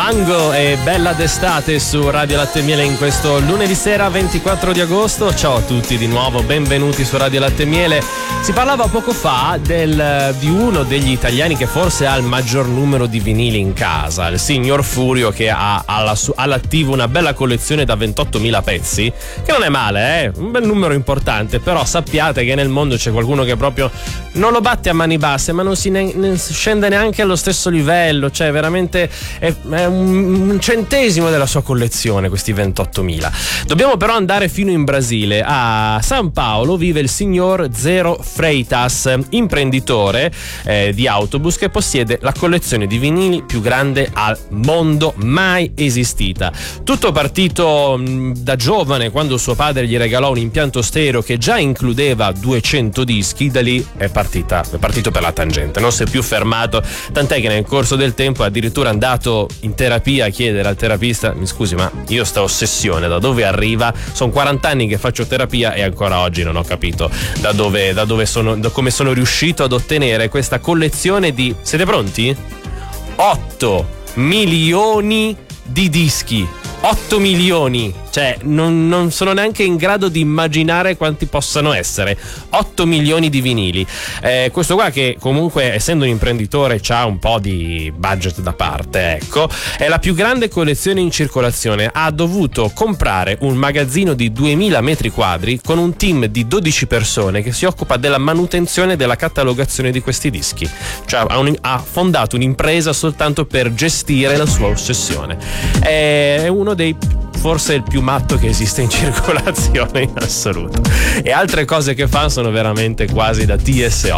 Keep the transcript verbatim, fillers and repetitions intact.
Mango e Bella d'estate su Radio Latte e Miele in questo lunedì sera ventiquattro di agosto. Ciao a tutti di nuovo, benvenuti su Radio Latte e Miele. Si parlava poco fa del, di uno degli italiani che forse ha il maggior numero di vinili in casa, il signor Furio, che ha alla, all'attivo una bella collezione da ventottomila pezzi, che non è male, eh? Un bel numero importante, però sappiate che nel mondo c'è qualcuno che proprio non lo batte a mani basse, ma non si ne, ne scende neanche allo stesso livello, cioè veramente è, è un, un centesimo della sua collezione, questi ventottomila. Dobbiamo però andare fino in Brasile. A San Paolo vive il signor Zero Freitas, imprenditore eh, di autobus, che possiede la collezione di vinili più grande al mondo mai esistita. Tutto partito mh, da giovane, quando suo padre gli regalò un impianto stereo che già includeva duecento dischi. Da lì è partita è partito per la tangente, non si è più fermato, tant'è che nel corso del tempo è addirittura andato in terapia a chiedere al terapista: mi scusi, ma io sta ossessione da dove arriva? Sono quaranta anni che faccio terapia e ancora oggi non ho capito da dove, da dove sono, da come sono riuscito ad ottenere questa collezione di, siete pronti? otto milioni di dischi. otto milioni, cioè non, non sono neanche in grado di immaginare quanti possano essere. otto milioni di vinili. Eh, questo qua, che comunque essendo un imprenditore c'ha un po' di budget da parte, ecco, è la più grande collezione in circolazione. Ha dovuto comprare un magazzino di duemila metri quadri con un team di dodici persone che si occupa della manutenzione e della catalogazione di questi dischi. Cioè ha, un, ha fondato un'impresa soltanto per gestire la sua ossessione. È uno dei, forse il più matto che esiste in circolazione in assoluto, e altre cose che fa sono veramente quasi da T S O.